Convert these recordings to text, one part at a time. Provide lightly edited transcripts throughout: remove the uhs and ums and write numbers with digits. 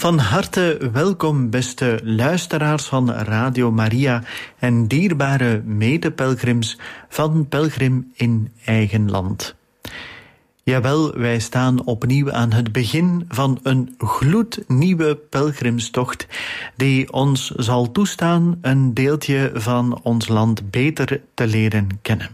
Van harte welkom, beste luisteraars van Radio Maria en dierbare medepelgrims van Pelgrim in Eigen Land. Jawel, wij staan opnieuw aan het begin van een gloednieuwe pelgrimstocht die ons zal toestaan een deeltje van ons land beter te leren kennen.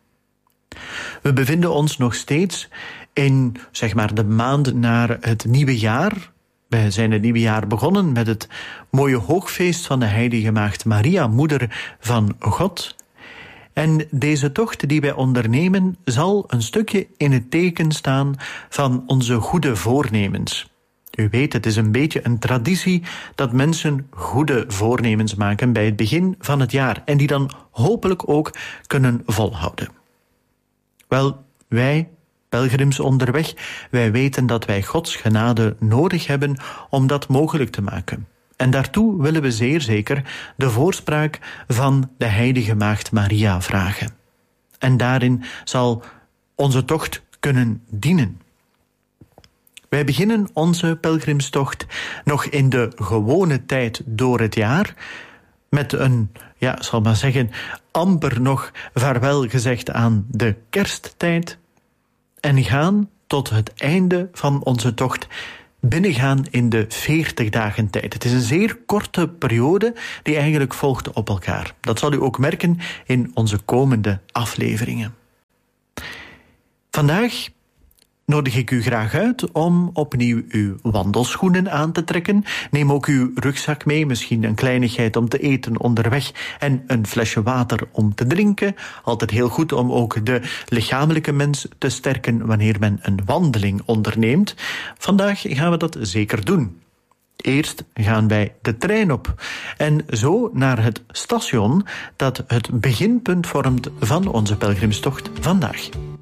We bevinden ons nog steeds in, de maand naar het nieuwe jaar. We zijn het nieuwe jaar begonnen met het mooie hoogfeest van de Heilige Maagd Maria, Moeder van God. En deze tocht die wij ondernemen zal een stukje in het teken staan van onze goede voornemens. U weet, het is een beetje een traditie dat mensen goede voornemens maken bij het begin van het jaar en die dan hopelijk ook kunnen volhouden. Wel, wij, pelgrims onderweg, wij weten dat wij Gods genade nodig hebben om dat mogelijk te maken. En daartoe willen we zeer zeker de voorspraak van de Heilige Maagd Maria vragen. En daarin zal onze tocht kunnen dienen. Wij beginnen onze pelgrimstocht nog in de gewone tijd door het jaar, met een, amper nog vaarwel gezegd aan de kersttijd, en gaan tot het einde van onze tocht binnengaan in de 40 dagen tijd. Het is een zeer korte periode die eigenlijk volgt op elkaar. Dat zal u ook merken in onze komende afleveringen. Vandaag nodig ik u graag uit om opnieuw uw wandelschoenen aan te trekken. Neem ook uw rugzak mee, misschien een kleinigheid om te eten onderweg en een flesje water om te drinken. Altijd heel goed om ook de lichamelijke mens te sterken wanneer men een wandeling onderneemt. Vandaag gaan we dat zeker doen. Eerst gaan wij de trein op en zo naar het station dat het beginpunt vormt van onze pelgrimstocht vandaag.